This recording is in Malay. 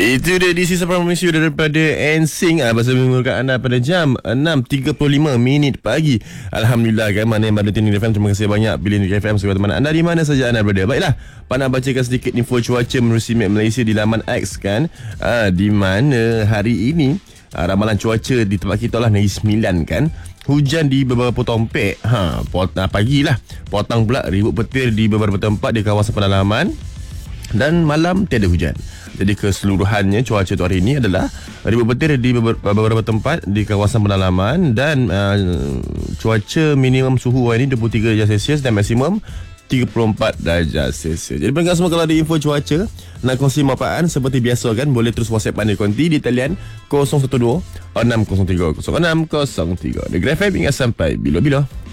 Itu dia di sisa promosi daripada NSYNC bersama menggunakan anda pada jam 6.35 minit pagi. Alhamdulillah kan, mana yang berada di Negeri FM. Terima kasih banyak pilih Negeri FM sebagai teman anda di mana saja anda berada. Baiklah, Pak nak bacakan sedikit info cuaca menerusi map Malaysia di laman X kan. Di mana hari ini ramalan cuaca di tempat kita lah Negeri Sembilan kan. Hujan di beberapa tompek pagilah. Potang pula ribut petir di beberapa tempat di kawasan pedalaman. Dan malam tiada hujan. Jadi keseluruhannya cuaca tu hari ini adalah ribut petir di beberapa tempat di kawasan pedalaman. Dan cuaca minimum suhu hari ini 23 darjah Celsius dan maksimum 34 darjah Celsius. Jadi pendengar semua, kalau ada info cuaca nak kongsi manfaat seperti biasa kan, boleh terus WhatsApp anda konti di talian 012 603 0603. Negeri FM ingat sampai bila-bila.